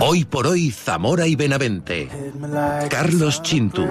Hoy por hoy, Zamora y Benavente. Carlos Chintu.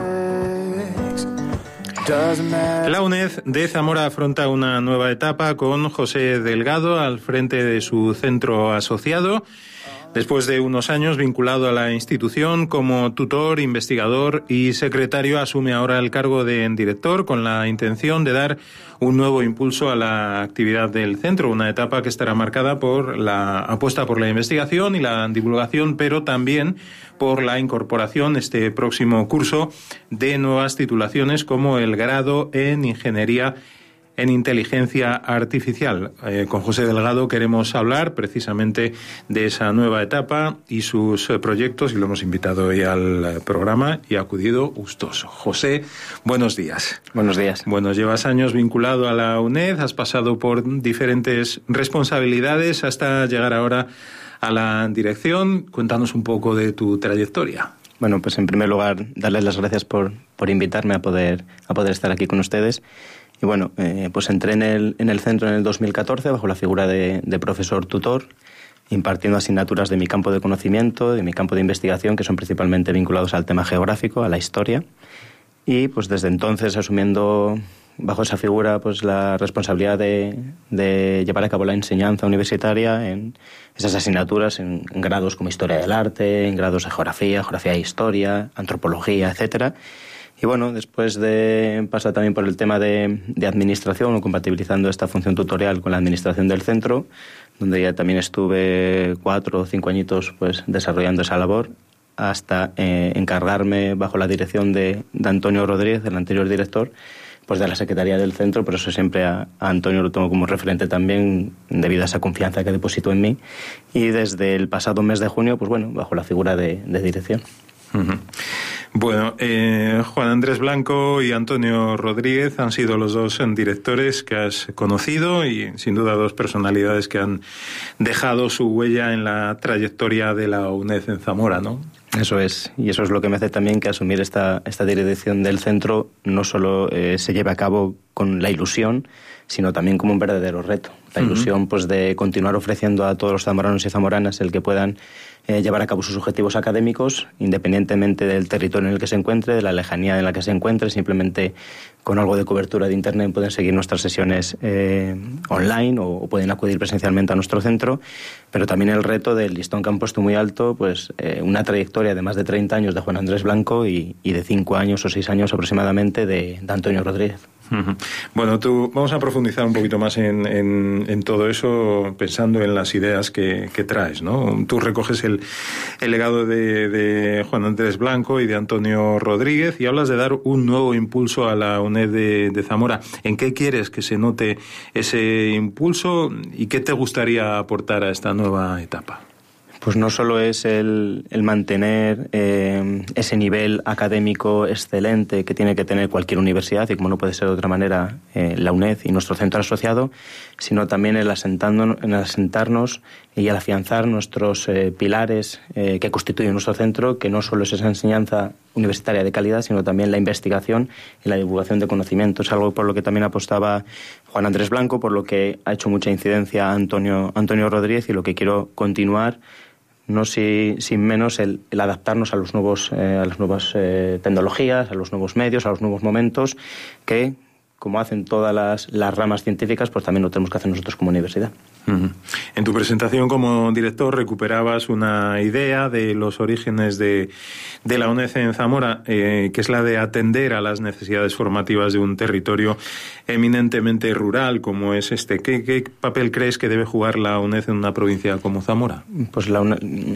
La UNED de Zamora afronta una nueva etapa con José Delgado al frente de su centro asociado. Después de unos años vinculado a la institución como tutor, investigador y secretario, asume ahora el cargo de director con la intención de dar un nuevo impulso a la actividad del centro, una etapa que estará marcada por la apuesta por la investigación y la divulgación, pero también por la incorporación este próximo curso de nuevas titulaciones como el grado en Ingeniería en Inteligencia Artificial. Con José Delgado queremos hablar precisamente de esa nueva etapa y sus proyectos, y lo hemos invitado hoy al programa y ha acudido gustoso. José, buenos días. Buenos días. Bueno, llevas años vinculado a la UNED, has pasado por diferentes responsabilidades hasta llegar ahora a la dirección. Cuéntanos un poco de tu trayectoria. Bueno, pues en primer lugar, darles las gracias por invitarme a poder estar aquí con ustedes. Y bueno, pues entré en el centro en el 2014 bajo la figura de profesor tutor, impartiendo asignaturas de mi campo de conocimiento, de mi campo de investigación, que son principalmente vinculados al tema geográfico, a la historia. Y pues desde entonces asumiendo bajo esa figura pues la responsabilidad de llevar a cabo la enseñanza universitaria en esas asignaturas en grados como Historia del Arte, en grados de Geografía e Historia, Antropología, etcétera. Y bueno, después de pasar también por el tema de administración, o compatibilizando esta función tutorial con la administración del centro, donde ya también estuve 4 o 5 añitos pues desarrollando esa labor, hasta encargarme bajo la dirección de Antonio Rodríguez, el anterior director, pues de la Secretaría del Centro. Por eso siempre a Antonio lo tengo como referente también, debido a esa confianza que depositó en mí. Y desde el pasado mes de junio, pues bueno, bajo la figura de dirección. Uh-huh. Bueno, Juan Andrés Blanco y Antonio Rodríguez han sido los dos directores que has conocido y sin duda dos personalidades que han dejado su huella en la trayectoria de la UNED en Zamora, ¿no? Eso es, y eso es lo que me hace también que asumir esta dirección del centro no solo se lleve a cabo con la ilusión, sino también como un verdadero reto. La ilusión pues de continuar ofreciendo a todos los zamoranos y zamoranas el que puedan llevar a cabo sus objetivos académicos, independientemente del territorio en el que se encuentre, de la lejanía en la que se encuentre. Simplemente con algo de cobertura de internet pueden seguir nuestras sesiones online o pueden acudir presencialmente a nuestro centro, pero también el reto del listón que han puesto muy alto, pues una trayectoria de más de 30 años de Juan Andrés Blanco y de 5 años o 6 años aproximadamente de Antonio Rodríguez. Uh-huh. Bueno, vamos a profundizar un poquito más en todo eso, pensando en las ideas que traes, ¿no? Tú recoges el legado de Juan Andrés Blanco y de Antonio Rodríguez y hablas de dar un nuevo impulso a la UNED de Zamora. ¿En qué quieres que se note ese impulso y qué te gustaría aportar a esta nueva etapa? Pues no solo es el mantener ese nivel académico excelente que tiene que tener cualquier universidad, y como no puede ser de otra manera la UNED y nuestro centro asociado, sino también el asentarnos y el afianzar nuestros pilares que constituyen nuestro centro, que no solo es esa enseñanza universitaria de calidad, sino también la investigación y la divulgación de conocimientos, algo por lo que también apostaba Juan Andrés Blanco, por lo que ha hecho mucha incidencia Antonio Rodríguez, y lo que quiero continuar, no sin menos el adaptarnos a las nuevas tecnologías, a los nuevos medios, a los nuevos momentos, que, como hacen todas las ramas científicas, pues también lo tenemos que hacer nosotros como universidad. Uh-huh. En tu presentación como director recuperabas una idea de los orígenes de la UNED en Zamora, que es la de atender a las necesidades formativas de un territorio eminentemente rural como es este. ¿Qué papel crees que debe jugar la UNED en una provincia como Zamora? Pues la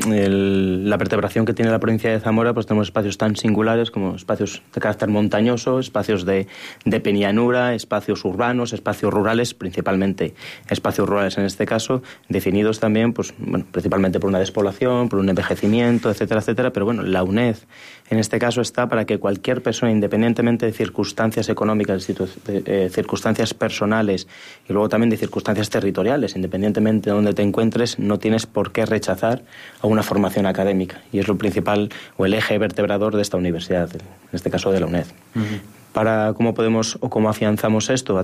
vertebración que tiene la provincia de Zamora, pues tenemos espacios tan singulares como espacios de carácter montañoso, espacios de penillanura, espacios urbanos, espacios rurales, principalmente espacios rurales en este caso, definidos también pues bueno, principalmente por una despoblación, por un envejecimiento, etcétera, etcétera. Pero bueno, la UNED en este caso está para que cualquier persona, independientemente de circunstancias económicas, circunstancias personales y luego también de circunstancias territoriales, independientemente de dónde te encuentres, no tienes por qué rechazar a una formación académica, y es lo principal o el eje vertebrador de esta universidad, en este caso de la UNED. Uh-huh. Para cómo podemos o cómo afianzamos esto